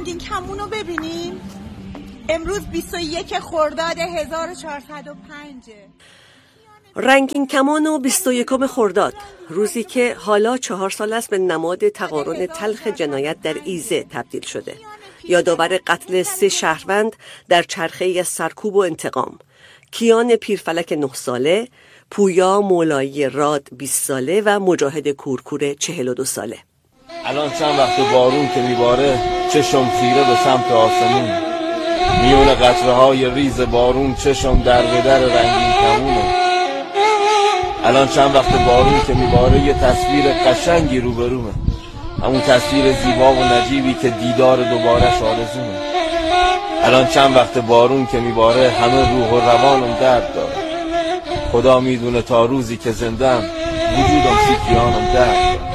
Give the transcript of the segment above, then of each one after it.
رنگین کمون رو ببینیم. امروز 21 خرداد 1405. رنگین کمان و 21 خرداد، روزی که حالا 4 سال است به نماد تقارن تلخ جنایت در ایزه تبدیل شده. یادآور قتل 3 شهروند در چرخه‌ای از سرکوب و انتقام. کیان پیرفلک 9 ساله، پویا مولایی راد 20 ساله و مجاهد کورکور 42 ساله. الان چند وقت بارون که میباره چشم خیره به سمت آسمون، میون قطره‌های ریز بارون چشم در به در رنگین کمونه. الان چند وقت بارون که میباره یه تصویر قشنگی روبرومه، همون تصویر زیبا و نجیبی که دیدار دوبارش آرزومه. الان چند وقت بارون که میباره همه روح و روانم درد داره. خدا میدونه تا روزی که زندم وجودم سیکیانم درد داره.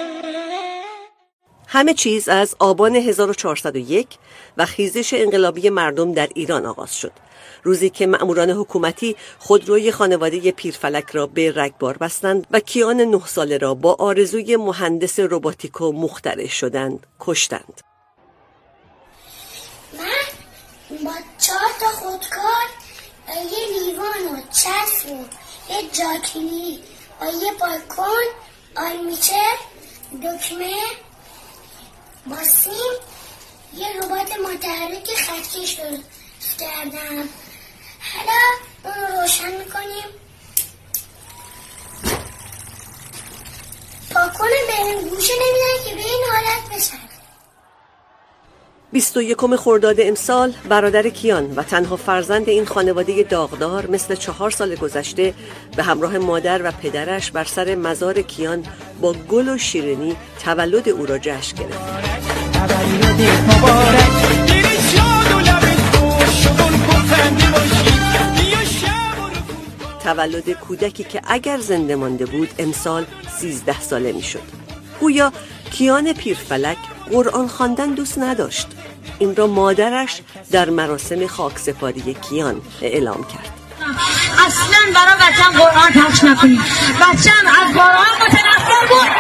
همه چیز از آبان 1401 و خیزش انقلابی مردم در ایران آغاز شد. روزی که مأموران حکومتی خودروی خانواده پیرفلک را به رگبار بستند و کیان 9 ساله را با آرزوی مهندس رباتیکو مخترع شدند کشتند. من با 4 تا خودکار، یه لیوان و چسب و یه جاکینی و یه بالکن، آلمیچه، دکمه، با سیم، یه ربات متحرک خطکش درست کردم. حالا اون رو روشن میکنیم، پاکنه بریم گوشه نمیدن که به این حالت بشن. 21 خرداد امسال برادر کیان و تنها فرزند این خانواده داغدار مثل 4 سال گذشته به همراه مادر و پدرش بر سر مزار کیان با گل و شیرینی تولد او را جشن گرفت. تولد کودکی که اگر زنده مانده بود امسال 13 ساله می شد. گویا کیان پیرفلک قرآن خواندن دوست نداشت. این را مادرش در مراسم خاکسپاری کیان اعلام کرد. اصلا برای بچه‌م قرآن پخش نکنید. بچه‌م از قرآن متنفر بود.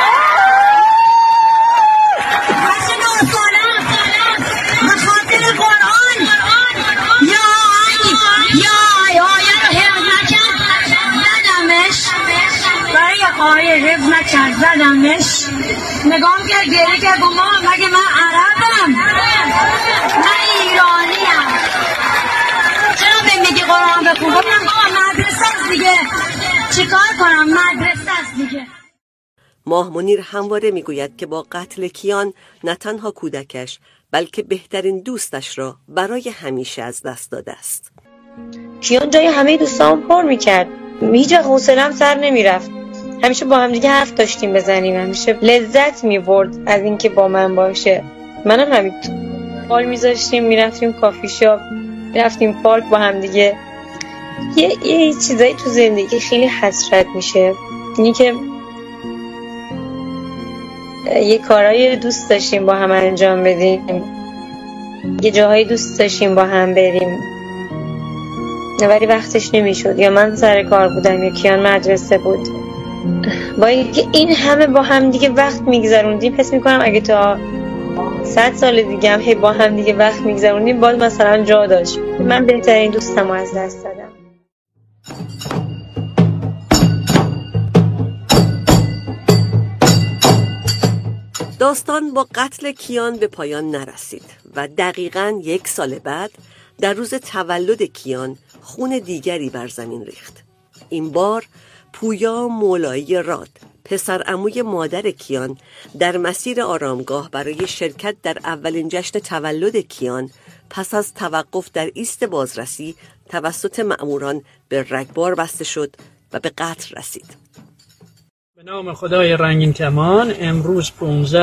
حفظ نکرد زدمش، نگام کرد گریه کرد با ما مگه من عربم؟ من ایرانیم، چرا به میگی قرآن بخون؟ گفتم بابا مدرسه است دیگه، چیکار کنم مدرسه است دیگه. ماه منیر همواره میگوید که با قتل کیان نه تنها کودکش بلکه بهترین دوستش را برای همیشه از دست داده است. کیان جای همه دوستام پر میکرد، هیچ حوصله‌ام سر نمیرفت. همیشه با هم دیگه حرف داشتیم بزنیم، همیشه لذت می‌برد از اینکه با من باشه. منم همینطور. حال می‌ذاشتیم میرفتیم کافی شاپ، رفتیم پارک با هم دیگه. یه چیزایی تو زندگی خیلی حسرت میشه. اینی که یه کارایی دوست داشتیم با هم انجام بدیم، یه جاهایی دوست داشتیم با هم بریم، ولی وقتش نمیشد. یا من سر کار بودم یا کیان مدرسه بود. با اینکه این همه با هم دیگه وقت میگذروندیم، حس میکنم اگه تا 100 سال دیگه هم با هم دیگه وقت میگذروندیم باز مثلا جا داشت. من بهترین دوستم رو از دست دادم. داستان با قتل کیان به پایان نرسید و دقیقاً 1 سال بعد در روز تولد کیان خون دیگری بر زمین ریخت. این بار پویا مولایی راد، پسر عموی مادر کیان، در مسیر آرامگاه برای شرکت در اولین جشن تولد کیان پس از توقف در ایست بازرسی توسط مأموران به رگبار بسته شد و به قتل رسید. به نام خدای رنگین کمان، امروز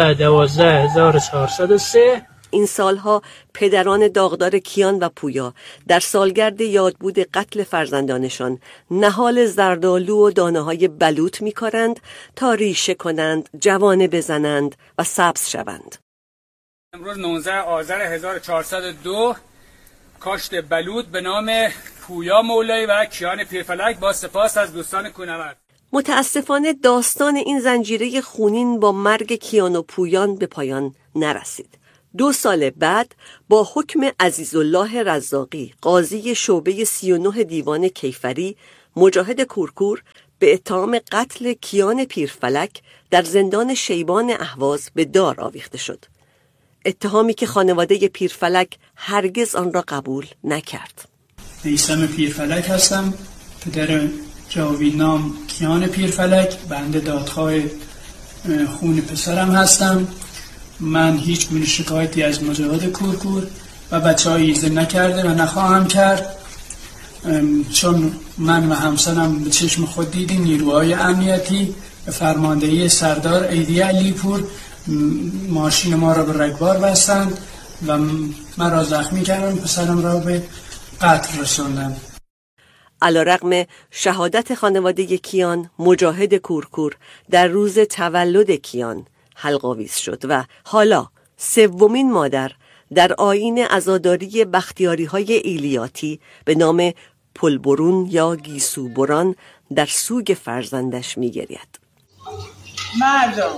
15/12/1403 این سالها پدران داغدار کیان و پویا در سالگرد یادبود قتل فرزندانشان نهال زردآلو و دانه‌های بلوط می‌کارند تا ریشه کنند، جوانه بزنند و سبز شوند. امروز 19 آذر 1402 کاشت بلوط به نام پویا مولایی و کیان پیرفلک با سپاس از دوستان کوهنورد. متاسفانه داستان این زنجیره خونین با مرگ کیان و پویان به پایان نرسید. 2 سال بعد با حکم عزیزالله رزاقی قاضی شعبه 39 دیوان کیفری، مجاهد کورکور به اتهام قتل کیان پیرفلک در زندان شیبان اهواز به دار آویخته شد. اتهامی که خانواده پیرفلک هرگز آن را قبول نکرد. میثم پیرفلک هستم، پدر جاویدنام کیان پیرفلک، بنده دادخواه خون پسرم هستم. من هیچ گونه شکایتی از مجاهد کورکور و بچه‌های ایزه نکرده و نخواهم کرد، چون من و همسرم به چشم خود دیدیم نیروهای امنیتی به فرماندهی سردار ایدی علیپور ماشین ما را به رگبار بستند و مرا زخمی کردند، پسرم را به قتل رساندند. علیرغم شهادت خانواده کیان، مجاهد کورکور در روز تولد کیان حلق‌آویز شد و حالا 3مین مادر در آیین عزاداری بختیاری‌های ایلیاتی به نام پلبرون یا گیسوبران در سوگ فرزندش می‌گرید. مردم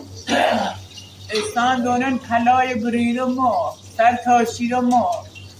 استان دونن کلای برید ما سر تاشیر ما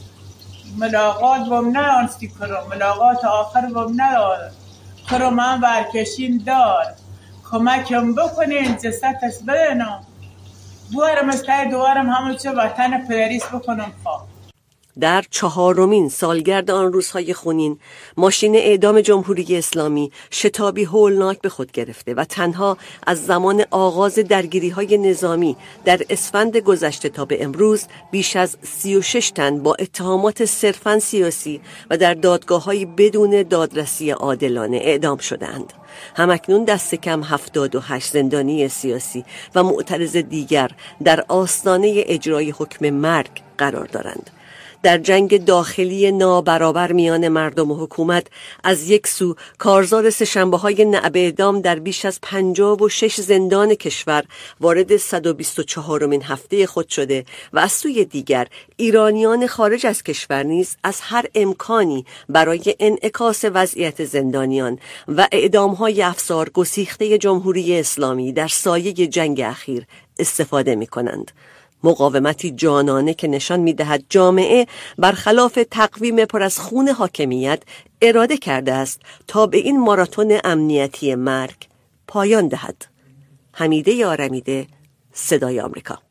ملاقات بم نه آنستی کرم ملاقات آخر بم ندار کرم من برکشین دار کمکم بکنین جستش بدنم دوارم از تای دوارم همون چه وطن پدریس بکنم خواه. در 4مین سالگرد آن روزهای خونین، ماشین اعدام جمهوری اسلامی شتابی هولناک به خود گرفته و تنها از زمان آغاز درگیری‌های نظامی در اسفند گذشته تا به امروز بیش از 36 تن با اتهامات صرفاً سیاسی و در دادگاه‌های بدون دادرسی عادلانه اعدام شدند. همکنون دست کم 78 زندانی سیاسی و معترض دیگر در آستانه اجرای حکم مرگ قرار دارند. در جنگ داخلی نابرابر میان مردم و حکومت، از یک سو کارزار سه‌شنبه‌های نعب اعدام در بیش از 56 زندان کشور وارد 124مین هفته خود شده و از سوی دیگر ایرانیان خارج از کشور نیز از هر امکانی برای انعکاس وضعیت زندانیان و اعدام‌های افسار گسیخته جمهوری اسلامی در سایه جنگ اخیر استفاده می‌کنند. مقاومتی جانانه که نشان می‌دهد جامعه برخلاف تقویم پر از خون حاکمیت اراده کرده است تا به این ماراتون امنیتی مرگ پایان دهد. حمیده آرمیده، صدای آمریکا.